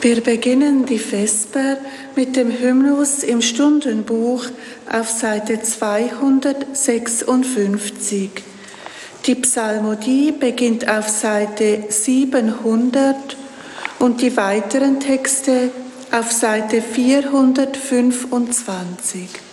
Wir beginnen die Vesper mit dem Hymnus im Stundenbuch auf Seite 256. Die Psalmodie beginnt auf Seite 700 und die weiteren Texte auf Seite 425.